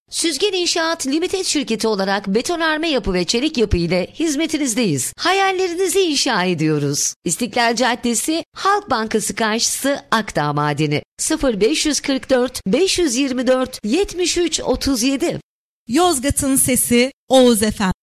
Süzgen İnşaat Limited şirketi olarak betonarme yapı ve çelik yapı ile hizmetinizdeyiz. Hayallerinizi inşa ediyoruz. İstiklal Caddesi, Halk Bankası karşısı, Akdağ Madeni. 0544 524 73 37. Yozgat'ın sesi Oğuz FM.